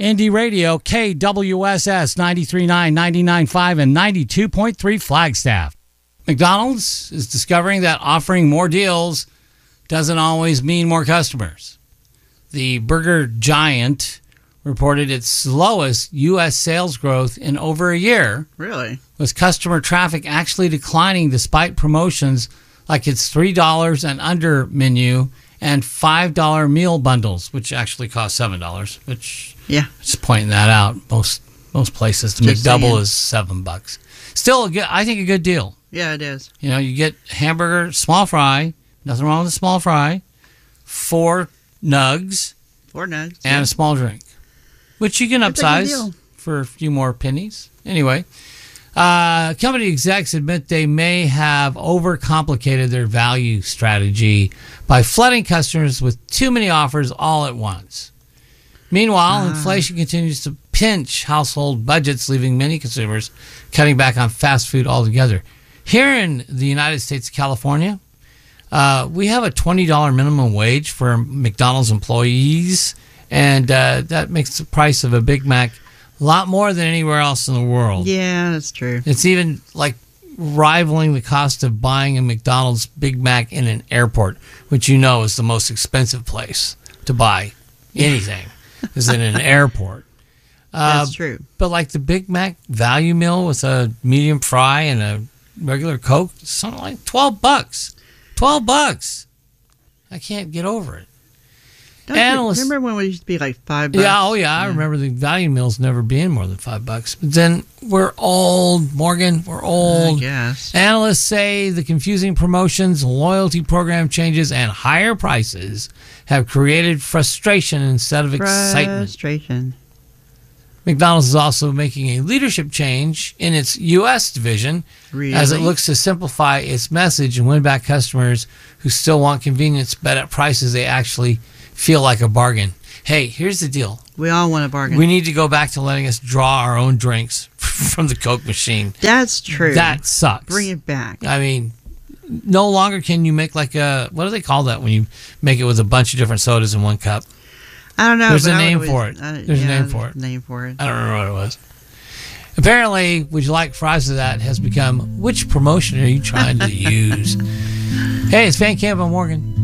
Indie Radio, KWSS 93.9, 99.5, and 92.3 Flagstaff. McDonald's is discovering that offering more deals doesn't always mean more customers. The burger giant reported its slowest U.S. sales growth in over a year. Really? With customer traffic actually declining despite promotions like its $3 and under menu and $5 meal bundles, which actually cost $7, which just pointing that out. Most places, the McDouble is $7. Still, I think a good deal. Yeah, it is. You know, you get hamburger, small fry, nothing wrong with a small fry, 4 nugs, and a small drink, which you can upsize for a few more pennies. Anyway, company execs admit they may have overcomplicated their value strategy by flooding customers with too many offers all at once. Meanwhile, inflation continues to pinch household budgets, leaving many consumers cutting back on fast food altogether. Here in the United States of California, we have a $20 minimum wage for McDonald's employees, and that makes the price of a Big Mac a lot more than anywhere else in the world. Yeah, that's true. It's even like rivaling the cost of buying a McDonald's Big Mac in an airport, which you know is the most expensive place to buy anything, is in an airport. That's true. But like the Big Mac value meal with a medium fry and a regular Coke, something like $12. $12. I can't get over it. Remember when we used to be like $5? Yeah, I remember the value meals never being more than $5. But then we're old, Morgan. We're old. Yes. Analysts say the confusing promotions, loyalty program changes, and higher prices have created frustration instead of excitement. McDonald's is also making a leadership change in its U.S. division as it looks to simplify its message and win back customers who still want convenience, but at prices they actually feel like a bargain. Hey, here's the deal. We all want a bargain. We need to go back to letting us draw our own drinks from the Coke machine. That's true. That sucks. Bring it back. I mean, no longer can you make like a, what do they call that when you make it with a bunch of different sodas in one cup? I don't know. There's a name for it. There's a name for it. I don't remember what it was. Apparently, would you like fries of that has become, which promotion are you trying to use? Hey, it's Van Camp and Morgan.